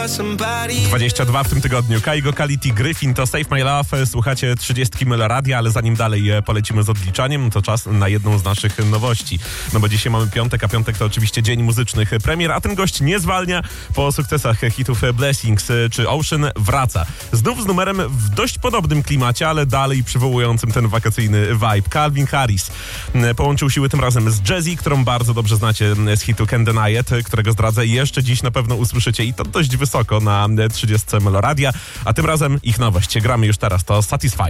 22 w tym tygodniu. Kaigo Kality Gryffin to Save My Love. Słuchacie 30 Meloradia, ale zanim dalej polecimy z odliczaniem, to czas na jedną z naszych nowości. No bo dzisiaj mamy piątek, a piątek to oczywiście dzień muzycznych premier, a ten gość nie zwalnia. Po sukcesach hitów Blessings czy Ocean wraca. Znów z numerem w dość podobnym klimacie, ale dalej przywołującym ten wakacyjny vibe. Calvin Harris połączył siły tym razem z Jazzy, którą bardzo dobrze znacie z hitu Can't Deny It, którego zdradzę jeszcze dziś na pewno usłyszycie i to dość wysoko na 30 Meloradia, a tym razem ich nowość. Gramy już teraz, to Satisfied.